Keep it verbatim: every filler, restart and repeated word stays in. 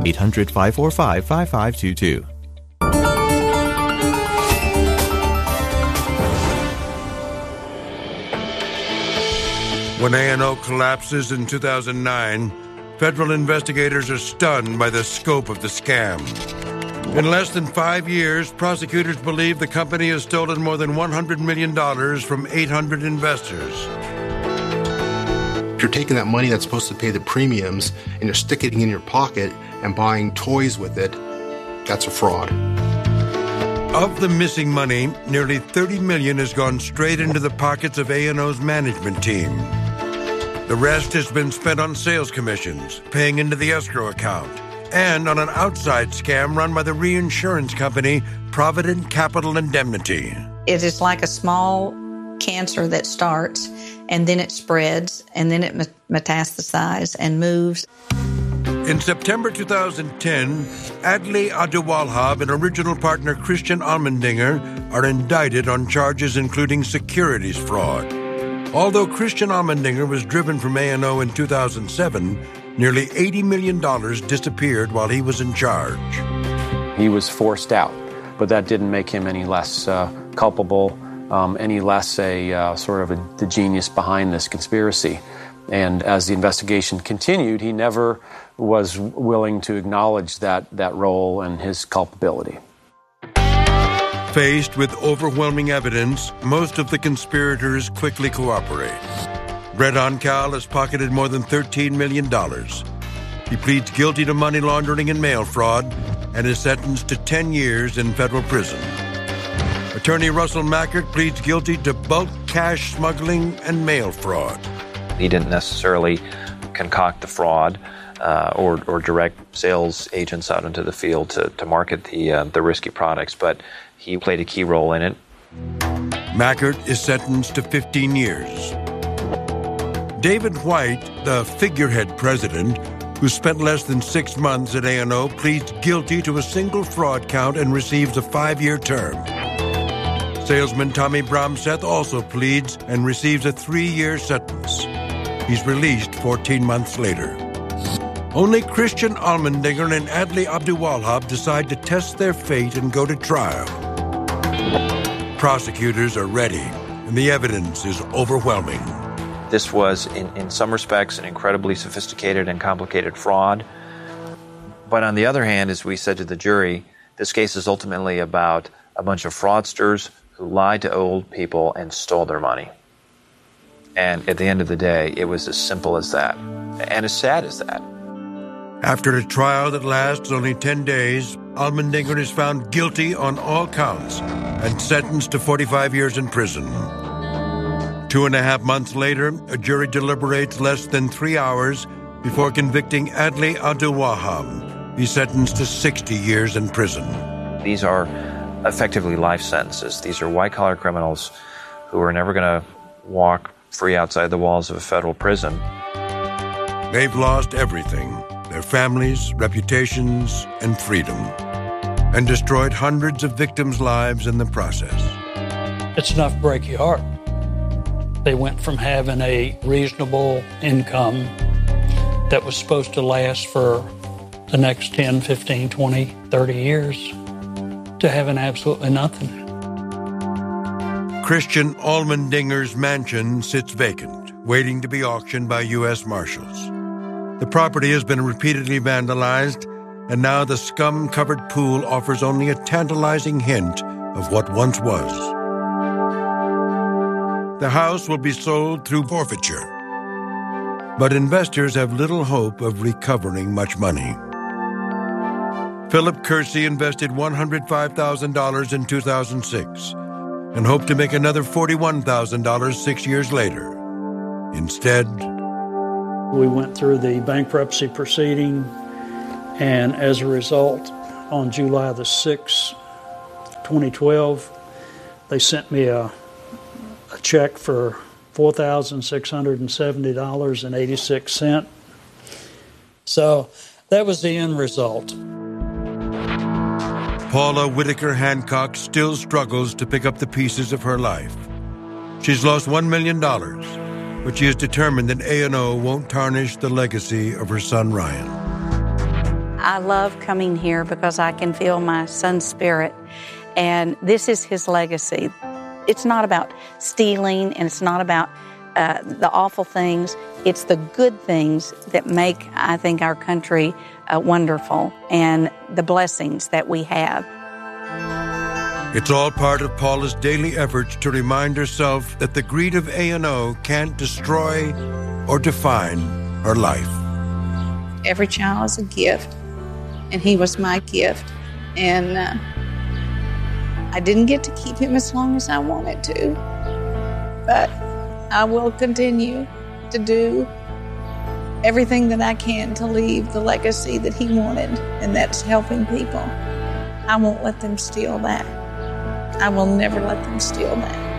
eight hundred, five four five, five five two two. When A and O collapses in two thousand nine, federal investigators are stunned by the scope of the scam. In less than five years, prosecutors believe the company has stolen more than one hundred million dollars from eight hundred investors. If you're taking that money that's supposed to pay the premiums and you're sticking it in your pocket and buying toys with it, that's a fraud. Of the missing money, nearly thirty million dollars has gone straight into the pockets of A and O's management team. The rest has been spent on sales commissions, paying into the escrow account, and on an outside scam run by the reinsurance company Provident Capital Indemnity. It is like a small cancer that starts, and then it spreads, and then it metastasizes and moves. In September two thousand ten, Adley Abdulwahab and original partner Christian Allmendinger are indicted on charges including securities fraud. Although Christian Allmendinger was driven from A and O in two thousand seven, nearly eighty million dollars disappeared while he was in charge. He was forced out, but that didn't make him any less uh, culpable, um, any less a uh, sort of a, the genius behind this conspiracy. And as the investigation continued, he never was willing to acknowledge that, that role and his culpability. Faced with overwhelming evidence, most of the conspirators quickly cooperate. Brett Oncal has pocketed more than thirteen million dollars. He pleads guilty to money laundering and mail fraud and is sentenced to ten years in federal prison. Attorney Russell Mackert pleads guilty to bulk cash smuggling and mail fraud. He didn't necessarily concoct the fraud uh, or, or direct sales agents out into the field to, to market the, uh, the risky products, but he played a key role in it. Mackert is sentenced to fifteen years. David White, the figurehead president, who spent less than six months at A and O, pleads guilty to a single fraud count and receives a five-year term. Salesman Tommy Bromseth also pleads and receives a three-year sentence. He's released fourteen months later. Only Christian Allmendinger and Adley Abdulwahab decide to test their fate and go to trial. Prosecutors are ready, and the evidence is overwhelming. This was, in, in some respects, an incredibly sophisticated and complicated fraud. But on the other hand, as we said to the jury, this case is ultimately about a bunch of fraudsters who lied to old people and stole their money. And at the end of the day, it was as simple as that, and as sad as that. After a trial that lasts only ten days, Allmendinger is found guilty on all counts and sentenced to forty-five years in prison. Two and a half months later, a jury deliberates less than three hours before convicting Adley Abdulwahab. He's sentenced to sixty years in prison. These are effectively life sentences. These are white-collar criminals who are never going to walk free outside the walls of a federal prison. They've lost everything, their families, reputations, and freedom, and destroyed hundreds of victims' lives in the process. It's enough to break your heart. They went from having a reasonable income that was supposed to last for the next ten, fifteen, twenty, thirty years to having absolutely nothing. Christian Allmendinger's mansion sits vacant, waiting to be auctioned by U S Marshals. The property has been repeatedly vandalized, and now the scum-covered pool offers only a tantalizing hint of what once was. The house will be sold through forfeiture, but investors have little hope of recovering much money. Philip Kersey invested one hundred five thousand dollars in two thousand six and hoped to make another forty-one thousand dollars six years later. Instead, we went through the bankruptcy proceeding, and as a result, on July the sixth, twenty twelve, they sent me a, a check for four thousand six hundred seventy dollars and eighty-six cents. So that was the end result. Paula Whitaker Hancock still struggles to pick up the pieces of her life. She's lost one million dollars, but she is determined that A and O won't tarnish the legacy of her son Ryan. I love coming here because I can feel my son's spirit, and this is his legacy. It's not about stealing, and it's not about uh, the awful things. It's the good things that make, I think, our country uh, wonderful, and the blessings that we have. It's all part of Paula's daily efforts to remind herself that the greed of A and O can't destroy or define her life. Every child is a gift, and he was my gift. And uh, I didn't get to keep him as long as I wanted to, but I will continue to do everything that I can to leave the legacy that he wanted, and that's helping people. I won't let them steal that. I will never let them steal that.